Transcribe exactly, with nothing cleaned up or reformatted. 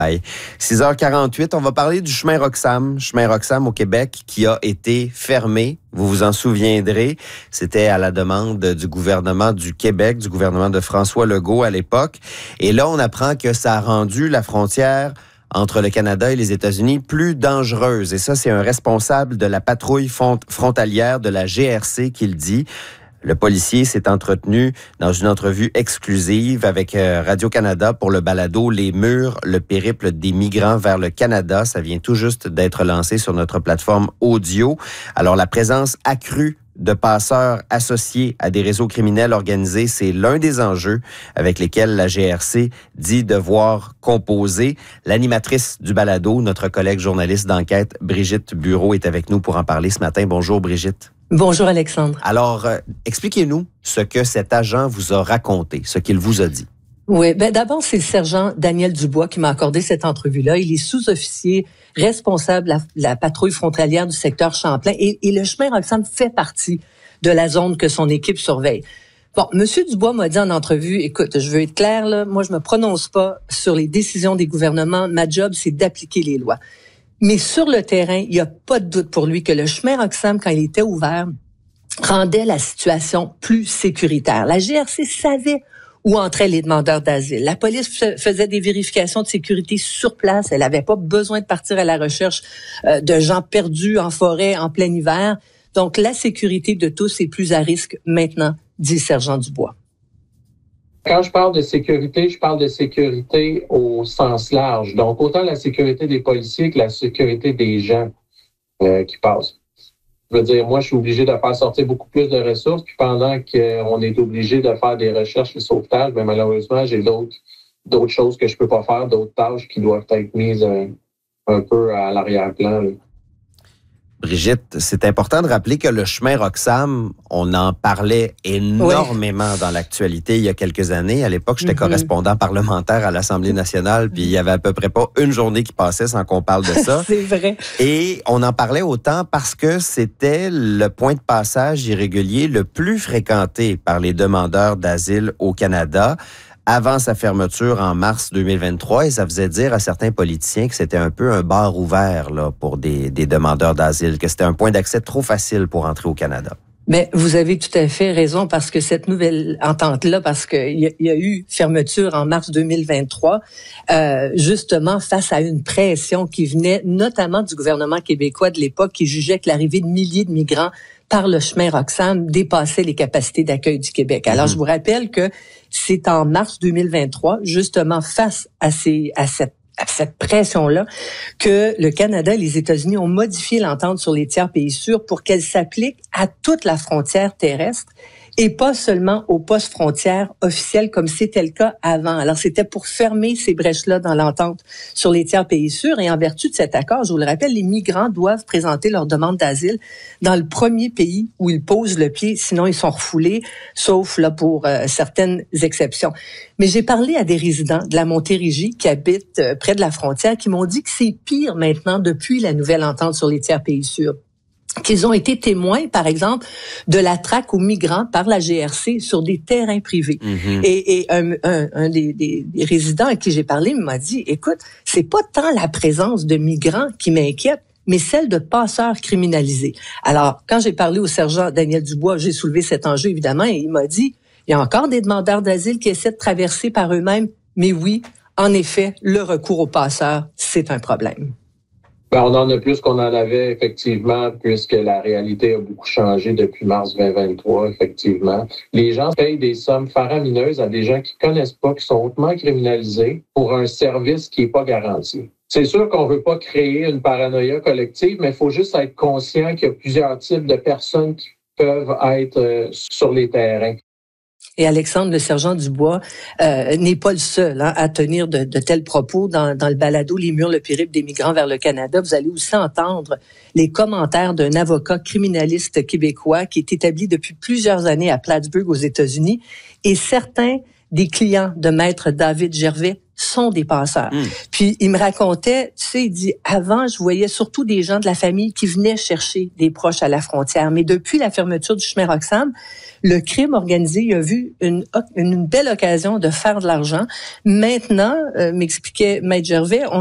six heures quarante-huit, on va parler du chemin Roxham, chemin Roxham au Québec qui a été fermé. Vous vous en souviendrez, c'était à la demande du gouvernement du Québec, du gouvernement de François Legault à l'époque. Et là, on apprend que ça a rendu la frontière entre le Canada et les États-Unis plus dangereuse. Et ça, c'est un responsable de la patrouille frontalière de la G R C qui le dit. Le policier s'est entretenu dans une entrevue exclusive avec Radio-Canada pour le balado Les Murs, le périple des migrants vers le Canada. Ça vient tout juste d'être lancé sur notre plateforme audio. Alors, la présence accrue de passeurs associés à des réseaux criminels organisés, c'est l'un des enjeux avec lesquels la G R C dit devoir composer. L'animatrice du balado, notre collègue journaliste d'enquête, Brigitte Bureau, est avec nous pour en parler ce matin. Bonjour, Brigitte. Bonjour, Alexandre. Alors, euh, expliquez-nous ce que cet agent vous a raconté, ce qu'il vous a dit. Oui, ben d'abord, c'est le sergent Daniel Dubois qui m'a accordé cette entrevue-là. Il est sous-officier responsable de la, la patrouille frontalière du secteur Champlain et, et le chemin Roxham fait partie de la zone que son équipe surveille. Bon, Monsieur Dubois m'a dit en entrevue, écoute, je veux être clair, là, moi je me prononce pas sur les décisions des gouvernements. Ma job, c'est d'appliquer les lois. Mais sur le terrain, il n'y a pas de doute pour lui que le chemin Roxham, quand il était ouvert, rendait la situation plus sécuritaire. La G R C savait où entraient les demandeurs d'asile. La police faisait des vérifications de sécurité sur place. Elle n'avait pas besoin de partir à la recherche euh, de gens perdus en forêt en plein hiver. Donc, la sécurité de tous est plus à risque maintenant, dit le sergent Dubois. Quand je parle de sécurité, je parle de sécurité au sens large. Donc, autant la sécurité des policiers que la sécurité des gens euh, qui passent. Je veux dire, moi, je suis obligé de faire sortir beaucoup plus de ressources, puis pendant qu'on est obligé de faire des recherches et sauvetage, bien, malheureusement, j'ai d'autres d'autres choses que je peux pas faire, d'autres tâches qui doivent être mises un, un peu à l'arrière-plan, là. Brigitte, c'est important de rappeler que le chemin Roxham, on en parlait énormément oui. dans l'actualité il y a quelques années. À l'époque, j'étais mm-hmm. correspondant parlementaire à l'Assemblée nationale, puis il y avait à peu près pas une journée qui passait sans qu'on parle de ça. C'est vrai. Et on en parlait autant parce que c'était le point de passage irrégulier le plus fréquenté par les demandeurs d'asile au Canada avant sa fermeture en mars deux mille vingt-trois, et ça faisait dire à certains politiciens que c'était un peu un bar ouvert là pour des, des demandeurs d'asile, que c'était un point d'accès trop facile pour entrer au Canada. Mais vous avez tout à fait raison parce que cette nouvelle entente-là, parce qu'il y, y a eu fermeture en mars deux mille vingt-trois, euh, justement face à une pression qui venait notamment du gouvernement québécois de l'époque qui jugeait que l'arrivée de milliers de migrants par le chemin Roxham dépassait les capacités d'accueil du Québec. Alors, mmh. je vous rappelle que c'est en mars deux mille vingt-trois, justement face à, ces, à cette à cette pression-là, que le Canada et les États-Unis ont modifié l'entente sur les tiers pays sûrs pour qu'elle s'applique à toute la frontière terrestre et pas seulement aux postes frontières officiels comme c'était le cas avant. Alors, c'était pour fermer ces brèches-là dans l'entente sur les tiers pays sûrs et en vertu de cet accord, je vous le rappelle, les migrants doivent présenter leur demande d'asile dans le premier pays où ils posent le pied, sinon ils sont refoulés, sauf là pour euh, certaines exceptions. Mais j'ai parlé à des résidents de la Montérégie qui habitent euh, près de la frontière qui m'ont dit que c'est pire maintenant depuis la nouvelle entente sur les tiers pays sûrs, qu'ils ont été témoins, par exemple, de la traque aux migrants par la G R C sur des terrains privés. Mm-hmm. Et, et un, un, un des, des, des résidents à qui j'ai parlé m'a dit, écoute, c'est pas tant la présence de migrants qui m'inquiète, mais celle de passeurs criminalisés. Alors, quand j'ai parlé au sergent Daniel Dubois, j'ai soulevé cet enjeu, évidemment, et il m'a dit, il y a encore des demandeurs d'asile qui essaient de traverser par eux-mêmes, mais oui, en effet, le recours aux passeurs, c'est un problème. Ben, on en a plus qu'on en avait, effectivement, puisque la réalité a beaucoup changé depuis mars deux mille vingt-trois, effectivement. Les gens payent des sommes faramineuses à des gens qui connaissent pas, qui sont hautement criminalisés pour un service qui est pas garanti. C'est sûr qu'on veut pas créer une paranoïa collective, mais il faut juste être conscient qu'il y a plusieurs types de personnes qui peuvent être euh, sur les terrains. Et Alexandre, le sergent Dubois, euh, n'est pas le seul hein, à tenir de, de tels propos dans, dans le balado « Les murs, le périple des migrants vers le Canada ». Vous allez aussi entendre les commentaires d'un avocat criminaliste québécois qui est établi depuis plusieurs années à Plattsburgh aux États-Unis. Et certains des clients de Maître David Gervais sont des passeurs. Mmh. Puis il me racontait, tu sais, il dit, avant, je voyais surtout des gens de la famille qui venaient chercher des proches à la frontière. Mais depuis la fermeture du chemin Roxham, le crime organisé il a vu une, une belle occasion de faire de l'argent. Maintenant, euh, m'expliquait Maître Gervais, on